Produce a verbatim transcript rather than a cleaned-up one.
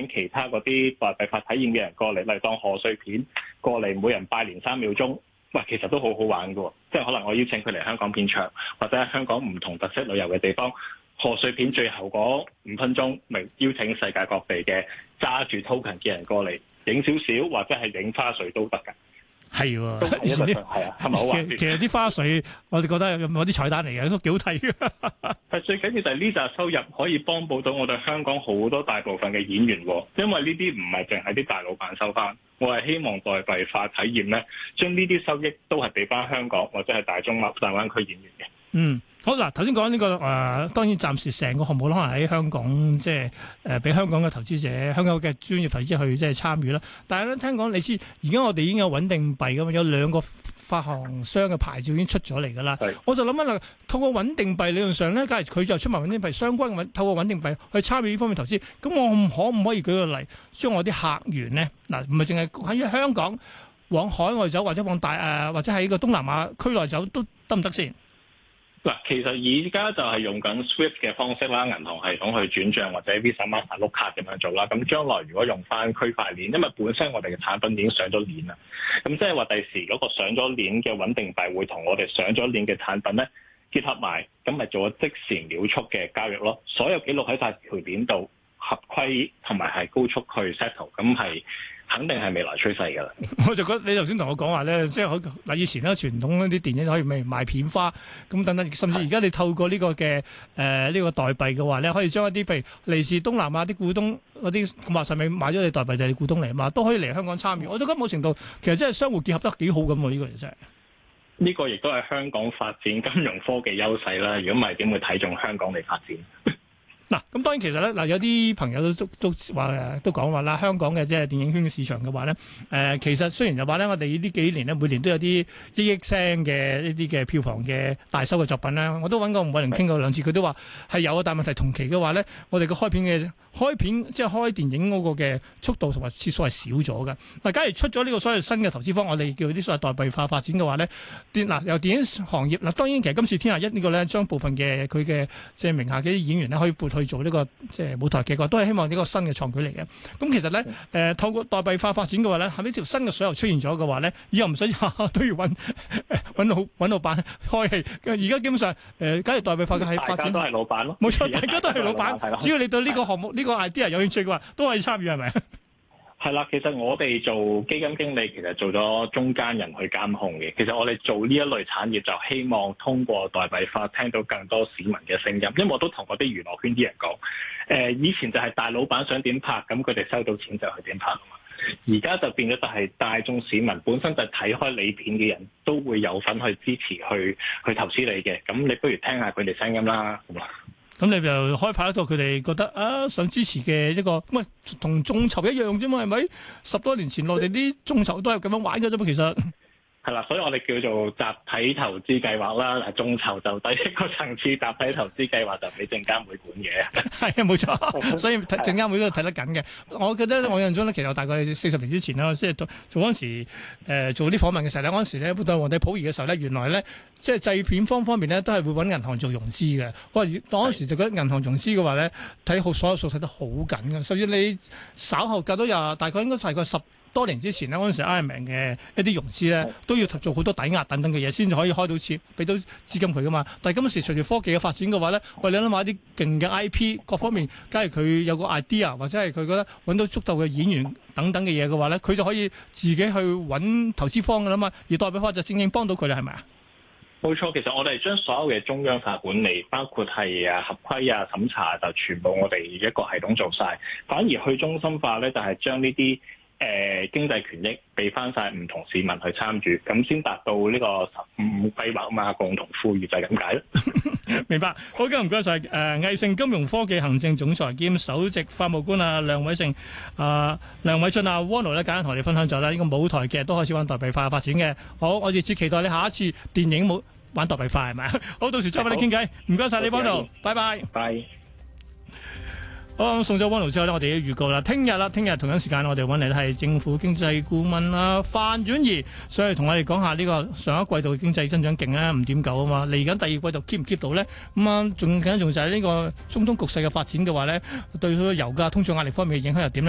請其他嗰啲代幣化體驗嘅人過嚟，例如當賀歲片過嚟，每人拜年三秒鐘，喂，其實都好好玩㗎喎。即係可能我邀請佢嚟香港片場，或者喺香港唔同特色旅遊嘅地方，賀歲片最後嗰五分鐘，咪邀請世界各地嘅揸住 token 嘅人過嚟影少少，或者係影花絮都得㗎。 係喎， 都係一個係啊，係咪好玩？ 其實啲花絮我哋覺得有啲彩蛋嚟嘅，都幾好睇嘅。 係最緊要就係呢紮收入可以幫補到我哋香港好多大部分嘅演員喎，因為呢啲唔係淨係啲大老闆收翻，我係希望代幣化體驗咧，將呢啲收益都係俾翻香港或者係大中華大灣區演員嘅。嗯。 好嗱，頭先講呢個誒、呃，當然暫時成個項目可能喺香港，即係誒俾香港嘅投資者、香港嘅專業投資者去即係參與啦。但係咧，聽講你知，而家我哋已經有穩定幣噶嘛，有兩個發行商嘅牌照已經出咗嚟噶啦。我就諗緊啦，透過穩定幣理論上咧，假如佢就出埋穩定幣相關嘅，透過穩定幣去參與呢方面投資，咁我可唔可以舉個例，將我啲客源咧嗱，唔係淨係喺香港往海外走，或者往大誒、呃，或者喺個東南亞區內走都得唔得先？ 嗱，其實而家就係用緊 Swift 嘅方式啦，銀行系統去轉帳或者 Visa、Master 碌卡咁樣做啦。咁將來如果用翻區塊鏈，因為本身我哋嘅產品已經上咗鏈啦，咁即係話第時嗰個上咗鏈嘅穩定幣會同我哋上咗鏈嘅產品咧結合埋，咁咪做咗即時秒速嘅交易咯。所有記錄喺晒條鏈度，合規同埋係高速去 settle，咁係肯定係未來趨勢㗎啦。 我就覺得你頭先同我講話咧，即係嗱以前咧傳統嗰啲電影可以賣賣片花咁等等，甚至而家你透過呢個嘅誒呢個代幣嘅話咧，可以將一啲譬如嚟自東南亞啲股東嗰啲話上面買咗你代幣就係股東嚟嘛，都可以嚟香港參與。我覺得某程度其實真係相互結合得幾好咁喎，呢個真係。 呢個亦都係香港發展金融科技優勢啦。如果唔係點會睇中香港嚟發展？ 嗱，咁當然其實咧，嗱有啲朋友都都都話都講話啦，香港嘅即係電影圈嘅市場嘅話咧，誒、呃、其實雖然就話咧，我哋呢幾年咧每年都有啲億億聲嘅呢啲嘅票房嘅大收嘅作品啦，我都揾過吳偉玲傾過兩次，佢都話係有啊，但問題同期嘅話咧，我哋嘅開片嘅開片即係開電影嗰個嘅速度同埋次數係少咗嘅。嗱，假如出咗呢個所謂新嘅投資方，我哋叫啲所謂代幣化發展嘅話咧，嗱由電影行業嗱當然其實今次天下一呢個咧，將部分嘅佢嘅即係名下嘅啲演員咧可以撥去做呢、這個即係舞台劇嘅，都係希望呢個新嘅創舉嚟嘅。咁其實咧，誒、呃、透過代幣化發展嘅話咧，係咪條新嘅水喉出現咗嘅話咧，以後唔使下下都要揾揾老揾老闆開戲。而家基本上誒、呃，假如代幣化嘅係發展， 大家都係老闆咯。冇錯，大家都係老闆。只要你對呢個項目呢、這個 idea 有興趣嘅話，都可以參與，係咪？ 係啦，其實我哋做基金經理，其實做咗中間人去監控嘅。其實我哋做呢一類產業，就希望通過代幣化聽到更多市民嘅聲音。因為我都同嗰啲娛樂圈啲人講，誒、呃、以前就係大老闆想點拍，咁佢哋收到錢就去點拍啊嘛。而家就變咗就係大眾市民本身就睇開你片嘅人都會有份去支持去去投資你嘅。咁你不如聽下佢哋聲音啦，咁啊。 咁你就開拍一個佢哋覺得啊想支持嘅一個，喂同眾籌一樣啫嘛，係咪？十多年前內地啲眾籌都係咁樣玩嘅啫嘛，其實。 係啦，所以我哋叫做集體投資計劃啦。嗱，眾籌就第一個層次，集體投資計劃就俾證監會管嘅。係啊，冇錯。所以證監會都睇得緊嘅。我記得我印象中咧，其實大概四十年之前啦，即係做做嗰陣時、呃，做啲訪問嘅時候咧，嗰陣時咧，對皇帝溥儀嘅時候咧，原來咧，即係製片方方面咧，都係會揾銀行做融資嘅。我話當時就覺得銀行融資嘅話咧，睇好所有數睇得好緊嘅，甚至你稍後隔到廿，大概應該大概十多年之前咧，嗰陣時 Iron Man 嘅一啲融資咧，都要做好多抵押等等嘅嘢，先至可以開到錢，俾到資金佢噶嘛。但係今時隨住科技嘅發展嘅話咧，喂，你諗下啲勁嘅 I P 各方面，假如佢有個 idea 或者係佢覺得揾到足夠嘅演員等等嘅嘢嘅話咧，佢就可以自己去揾投資方噶啦嘛。而代幣化就正正幫到佢啦，係咪啊？冇錯，其實我哋將所有嘅中央化管理，包括係啊合規啊審查，就全部我哋一個系統做晒。反而去中心化咧，就係將呢啲誒經濟權益俾翻晒唔同市民去參與，咁先達到呢個十五規劃嘛，共同富裕就係咁解咯。 明白，好嘅，唔該晒。誒、呃，毅盛金融科技行政總裁兼首席法務官啊，梁偉盛啊，梁偉進啊 Wono 咧，簡單同你分享咗啦。呢、這個舞台劇都開始玩代幣化發展嘅。好，我哋只期待你下一次電影冇玩代幣化係咪？好，到時再揾你傾偈。唔該晒你 Wono，拜拜。拜。好，送咗 Wono之後呢，我哋要預告啦。聽日啦，聽日同樣時間我哋揾嚟係政府經濟顧問啊范婉儀，所以同我哋講下呢個上一季度嘅經濟增長勁咧五點九啊嘛，嚟緊第二季度 keep 唔 keep 到咧？咁啊，仲緊仲就係呢個中東局勢嘅發展嘅話咧，對佢油價通脹壓力方面嘅影響又點咧？